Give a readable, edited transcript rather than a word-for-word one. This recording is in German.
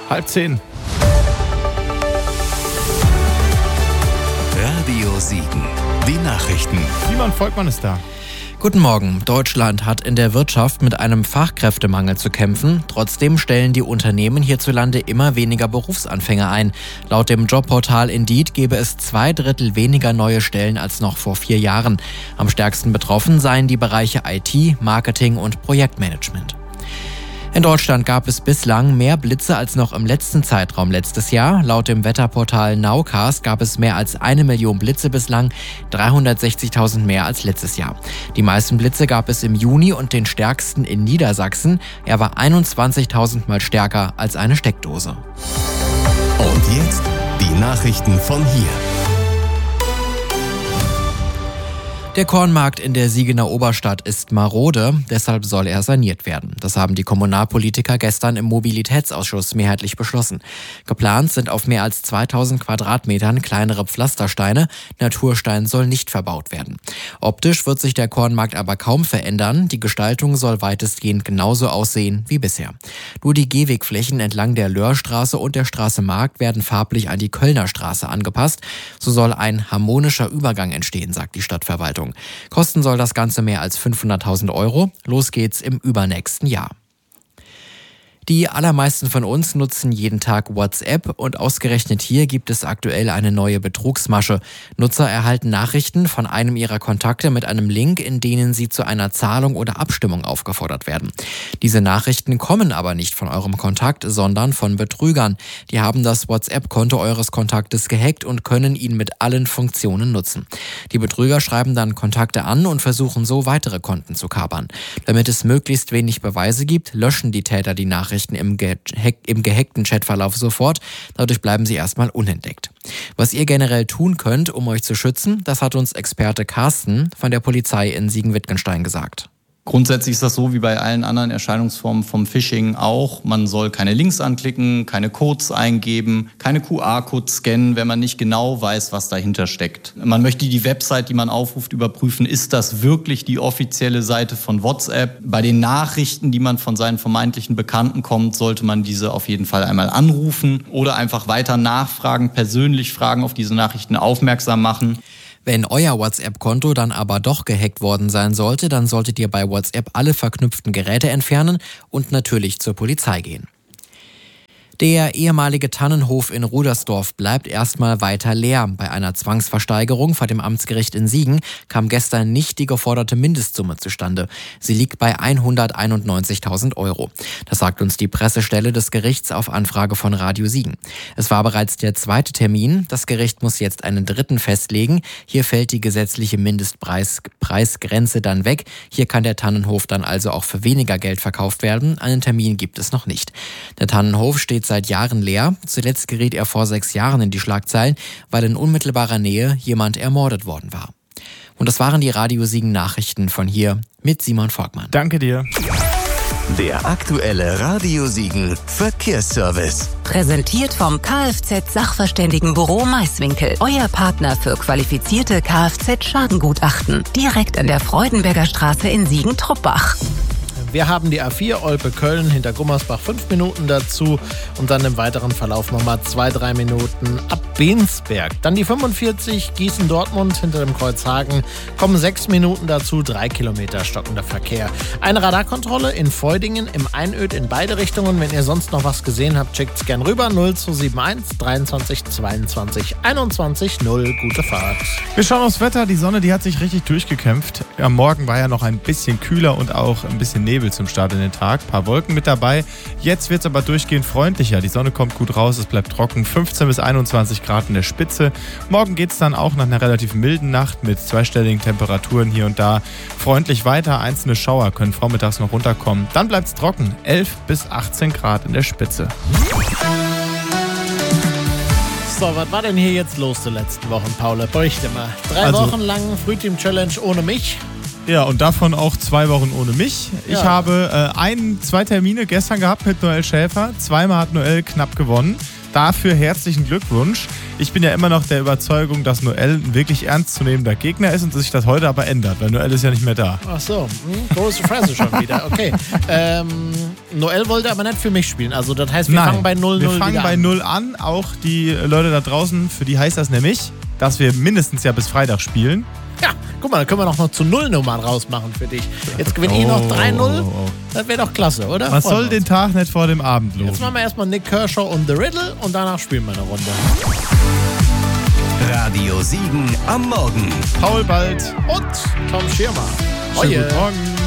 9:30. Radio Siegen. Die Nachrichten. Simon Volkmann ist da. Guten Morgen. Deutschland hat in der Wirtschaft mit einem Fachkräftemangel zu kämpfen. Trotzdem stellen die Unternehmen hierzulande immer weniger Berufsanfänger ein. Laut dem Jobportal Indeed gäbe es 2/3 weniger neue Stellen als noch vor 4 Jahren. Am stärksten betroffen seien die Bereiche IT, Marketing und Projektmanagement. In Deutschland gab es bislang mehr Blitze als noch im letzten Zeitraum letztes Jahr. Laut dem Wetterportal Nowcast gab es mehr als 1 Million Blitze bislang, 360.000 mehr als letztes Jahr. Die meisten Blitze gab es im Juni und den stärksten in Niedersachsen. Er war 21.000 Mal stärker als eine Steckdose. Und jetzt die Nachrichten von hier. Der Kornmarkt in der Siegener Oberstadt ist marode, deshalb soll er saniert werden. Das haben die Kommunalpolitiker gestern im Mobilitätsausschuss mehrheitlich beschlossen. Geplant sind auf mehr als 2000 Quadratmetern kleinere Pflastersteine. Naturstein soll nicht verbaut werden. Optisch wird sich der Kornmarkt aber kaum verändern. Die Gestaltung soll weitestgehend genauso aussehen wie bisher. Nur die Gehwegflächen entlang der Löhrstraße und der Straße Markt werden farblich an die Kölner Straße angepasst. So soll ein harmonischer Übergang entstehen, sagt die Stadtverwaltung. Kosten soll das Ganze mehr als 500.000 Euro. Los geht's im übernächsten Jahr. Die allermeisten von uns nutzen jeden Tag WhatsApp und ausgerechnet hier gibt es aktuell eine neue Betrugsmasche. Nutzer erhalten Nachrichten von einem ihrer Kontakte mit einem Link, in denen sie zu einer Zahlung oder Abstimmung aufgefordert werden. Diese Nachrichten kommen aber nicht von eurem Kontakt, sondern von Betrügern. Die haben das WhatsApp-Konto eures Kontaktes gehackt und können ihn mit allen Funktionen nutzen. Die Betrüger schreiben dann Kontakte an und versuchen so weitere Konten zu kapern. Damit es möglichst wenig Beweise gibt, löschen die Täter die Nachrichten im gehackten Chatverlauf sofort. Dadurch bleiben sie erstmal unentdeckt. Was ihr generell tun könnt, um euch zu schützen, das hat uns Experte Carsten von der Polizei in Siegen-Wittgenstein gesagt. Grundsätzlich ist das so wie bei allen anderen Erscheinungsformen vom Phishing auch. Man soll keine Links anklicken, keine Codes eingeben, keine QR-Codes scannen, wenn man nicht genau weiß, was dahinter steckt. Man möchte die Website, die man aufruft, überprüfen, ist das wirklich die offizielle Seite von WhatsApp? Bei den Nachrichten, die man von seinen vermeintlichen Bekannten kommt, sollte man diese auf jeden Fall einmal anrufen oder einfach weiter nachfragen, persönlich fragen, auf diese Nachrichten aufmerksam machen. Wenn euer WhatsApp-Konto dann aber doch gehackt worden sein sollte, dann solltet ihr bei WhatsApp alle verknüpften Geräte entfernen und natürlich zur Polizei gehen. Der ehemalige Tannenhof in Rudersdorf bleibt erstmal weiter leer. Bei einer Zwangsversteigerung vor dem Amtsgericht in Siegen kam gestern nicht die geforderte Mindestsumme zustande. Sie liegt bei 191.000 Euro. Das sagt uns die Pressestelle des Gerichts auf Anfrage von Radio Siegen. Es war bereits der zweite Termin. Das Gericht muss jetzt einen dritten festlegen. Hier fällt die gesetzliche Mindestpreisgrenze dann weg. Hier kann der Tannenhof dann also auch für weniger Geld verkauft werden. Einen Termin gibt es noch nicht. Der Tannenhof steht seit Jahren leer. Zuletzt geriet er vor 6 Jahren in die Schlagzeilen, weil in unmittelbarer Nähe jemand ermordet worden war. Und das waren die Radio Siegen Nachrichten von hier mit Simon Volkmann. Danke dir. Der aktuelle Radio Siegen Verkehrsservice. Präsentiert vom Kfz-Sachverständigenbüro Maiswinkel. Euer Partner für qualifizierte Kfz-Schadengutachten. Direkt an der Freudenberger Straße in Siegen-Truppach. Wir haben die A4 Olpe-Köln hinter Gummersbach 5 Minuten dazu und dann im weiteren Verlauf nochmal 2-3 Minuten ab Bensberg. Dann die 45 Gießen-Dortmund hinter dem Kreuz Hagen kommen 6 Minuten dazu, 3 Kilometer stockender Verkehr. Eine Radarkontrolle in Feudingen im Einöd in beide Richtungen. Wenn ihr sonst noch was gesehen habt, schickt es gern rüber. 0271 23 22 21 0. Gute Fahrt. Wir schauen aufs Wetter. Die Sonne, die hat sich richtig durchgekämpft. Am Morgen war ja noch ein bisschen kühler und auch ein bisschen Nebel zum Start in den Tag. Ein paar Wolken mit dabei. Jetzt wird es aber durchgehend freundlicher. Die Sonne kommt gut raus, es bleibt trocken. 15 bis 21 Grad in der Spitze. Morgen geht es dann auch nach einer relativ milden Nacht mit zweistelligen Temperaturen hier und da freundlich weiter. Einzelne Schauer können vormittags noch runterkommen. Dann bleibt es trocken. 11 bis 18 Grad in der Spitze. So, was war denn hier jetzt los die letzten Wochen, Paul? Berichte mal. 3 Wochen lang Frühteam-Challenge ohne mich. Ja, und davon auch 2 Wochen ohne mich. Ja. Ich habe 2 Termine gestern gehabt mit Noel Schäfer. 2-mal hat Noel knapp gewonnen. dafür herzlichen Glückwunsch. Ich bin ja immer noch der Überzeugung, dass Noel ein wirklich ernstzunehmender Gegner ist und sich das heute aber ändert, weil Noel ist ja nicht mehr da. Ach so, große Fresse schon wieder. Okay. Noel wollte aber nicht für mich spielen. Also das heißt, wir fangen bei 0-0 Wir fangen bei 0 an. Auch die Leute da draußen, für die heißt das nämlich, dass wir mindestens ja bis Freitag spielen. Ja, guck mal, da können wir noch zu Nullnummern rausmachen für dich. Jetzt gewinne ich noch 3-0. Das wäre doch klasse, oder? Was soll den Tag nicht vor dem Abend loben? Jetzt machen wir erstmal Nick Kershaw und The Riddle und danach spielen wir eine Runde. Radio Siegen am Morgen. Paul Bald und Tom Schirmer. Schönen guten Morgen.